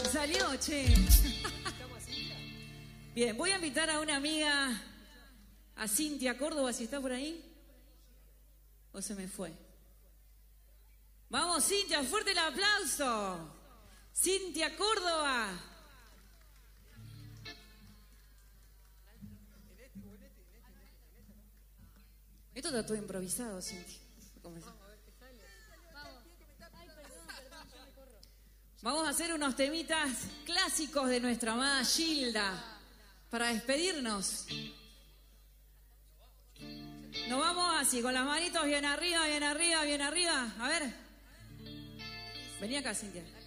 Salió, che. Bien, voy a invitar a una amiga, a Cintia Córdoba, si está por ahí. ¿O se me fue? Vamos, Cintia, fuerte el aplauso. Cintia Córdoba. Esto está todo improvisado, Cintia. Vamos a hacer unos temitas clásicos de nuestra amada Gilda para despedirnos. Nos vamos así, con las manitos bien arriba, bien arriba, bien arriba. A ver. Vení acá, Cintia.